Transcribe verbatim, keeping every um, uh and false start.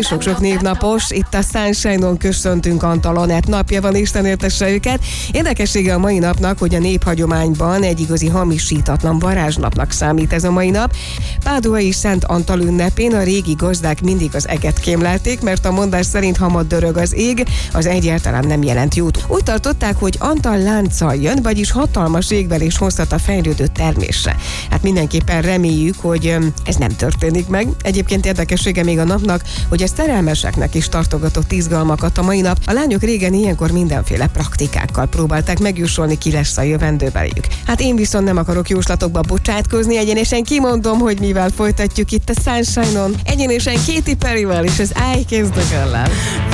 sok-sok névnapos. Itt a Sunshine-on köszöntünk, Antal Anett napja van, Isten értesse őket. Érdekessége a mai napnak, hogy a néphagyományban egy igazi hamisítatlan varázsnapnak számít ez a mai nap. Páduai Szent Antal ünnepén a régi gazdák mindig az eget kémlelték, mert a mondás szerint hamar dörög az ég, az egyáltalán nem jelent jót. Úgy tartották, hogy Antal lánccal jön, vagyis hatalmas égverés hozhat a fejlődő termésre. Hát mindenképpen reméljük, hogy ez nem történik meg. Egyébként érdekessége még a napnak, hogy ez szerelmeseknek is tartogatott izgalmakat a mai nap. A lányok régen ilyenkor mindenféle praktikákkal próbálták megjósolni, ki lesz a jövendő beléjük. Hát én viszont nem akarok jóslatokba bocsátkozni, egyenesen kimondom, hogy mivel folytatjuk itt a Sunshine-on. Egyenesen Katy Perryvel és az I Kiss the Girl-lel.